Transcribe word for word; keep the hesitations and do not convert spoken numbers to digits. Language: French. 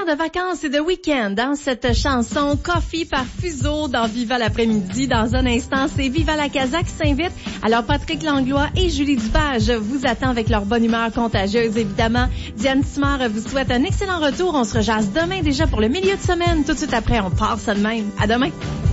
de vacances et de week-end dans cette chanson Coffee par Fuseau dans Viva l'après-midi. Dans un instant, c'est Viva la Casa qui s'invite. Alors Patrick Langlois et Julie Dupage vous attendent avec leur bonne humeur contagieuse, évidemment. Diane Simard vous souhaite un excellent retour. On se rejase demain déjà pour le milieu de semaine. Tout de suite après, on part ça de même. À demain.